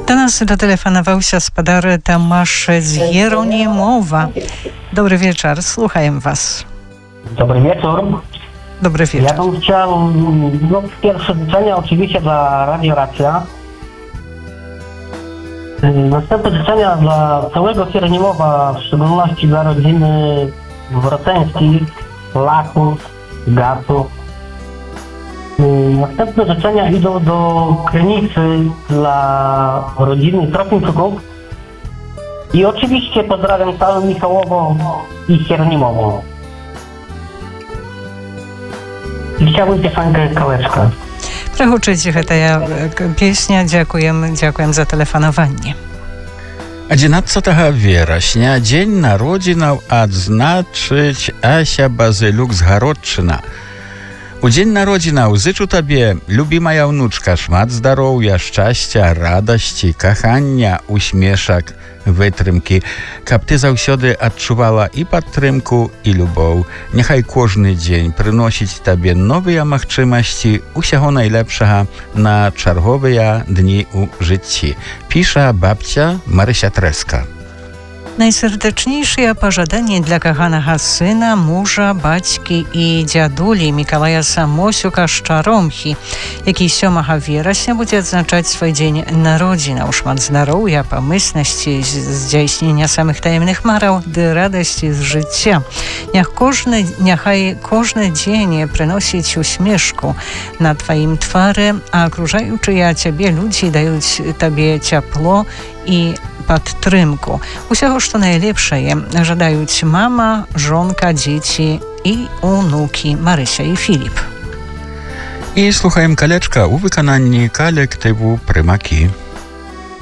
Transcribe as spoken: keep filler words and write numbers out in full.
Do nas dotelefonował się spadary Tomasz z Jeronimowa. Dobry wieczór, słucham was. Dobry wieczór. Dobry wieczór. Ja bym chciał, no pierwsze życzenia oczywiście dla Radio Racja. Następne życzenia dla całego Jeronimowa, w szczególności dla rodziny Wroceńskich, Laków, Gatów. Następne życzenia idą do Krynicy dla rodziny Tropimczuków. I oczywiście pozdrawiam całe Michałowo i Jeronimowo. I chciałbym piosenkę Kałeczka. Prochuczycie ta pieśnia, dziękuję, dziękuję za telefonowanie. одиннадцатого вересня День народзінаў адзначыць Ася Базылюк з Гародчына. У дзень народзінаў зычу табе, любімая ўнучка, шмат здароўя, шчасця, радасці, кахання, усмешак, вытрымкі, каб ты заўсёды адчувала і падтрымку, і любоў. Няхай кожны дзень прыносіць табе новыя магчымасці, усяго найлепшага на чарговыя дні ў жыцці. Піша бабця Marysia Treska. Najserdeczniejsze pożądanie dla kochanego syna, męża, baćki i dziaduli Mikołaja Samosiuka z Czaromchi, jaki siódmego września będzie odznaczać swój dzień narodzin. Szmat zdrowia, pomysłności, zdziejśnienia samych tajemnych marał, gdy radości z życia. Niech każdy, niechaj każdy dzień przynosić uśmieszku na twoim twarzy, a okrużajuczy ja ciebie ludzi dają tobie ciepło i podtrymku. Усього, що найліпшає, жадають мама, жонка, діти і онуки Marysia і Filip. І слухаємо «Калечка» у виконанні колективу «Примаки».